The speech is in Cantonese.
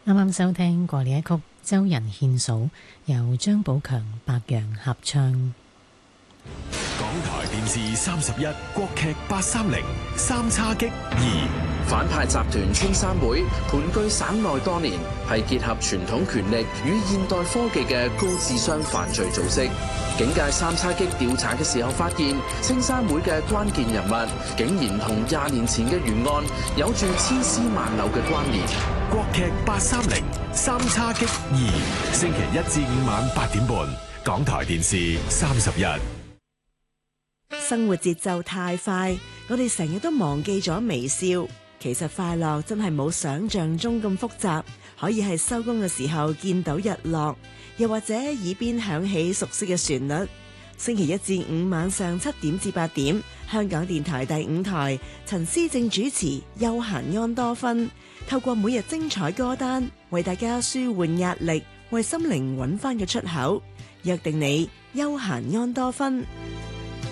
啱啱收聽過呢一曲《周人獻數》，由張寶強、白楊合唱。 港台電視31國劇830三叉戟2。 反派集團青山會盤踞省內多年，係結合傳統權力與現代科技嘅高智商犯罪組織。警界三叉戟調查嘅時候發現，青山會嘅關鍵人物竟然同20年前嘅懸案有住千絲萬縷嘅關聯。 國劇830三叉戟2，星期1至5晚8點半，港台電視31。 生活節奏太快，我哋成日都忘記咗微笑。其實快樂真係冇想象中咁複雜，可以係收工嘅時候見到日落，又或者耳邊響起熟悉嘅旋律。星期1至5晚上7點至8點，香港電台第5台，陳思正主持休閒安多芬，透過每日精彩歌單，為大家舒緩壓力，為心靈揾返個出口。約定你休閒安多芬。